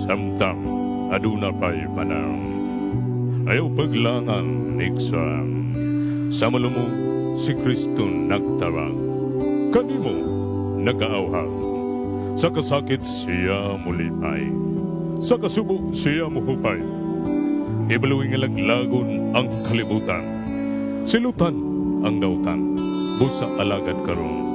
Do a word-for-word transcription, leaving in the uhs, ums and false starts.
samtang aduna pa'y panang. Ayaw paglangan niksam, sa malumo si Kristo nagtarang. Kanimo nagaawhag, sa kasakit siya mulipay, sa kasubo siya muhupay. Ibaluing alaglagon ang kalibutan, silutan ang nautan, busa alagad karon.